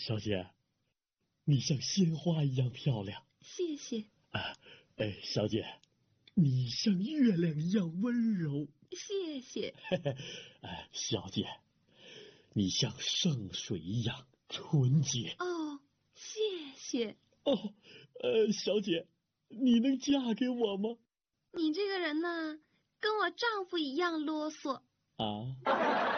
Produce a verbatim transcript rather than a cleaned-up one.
小姐，你像鲜花一样漂亮。 谢谢。 啊，哎，小姐，你像月亮一样温柔。 谢谢。 哎，小姐，你像圣水一样纯洁。 哦，谢谢。 哦，呃，小姐，你能嫁给我吗？ 你这个人呢，跟我丈夫一样啰嗦。 啊。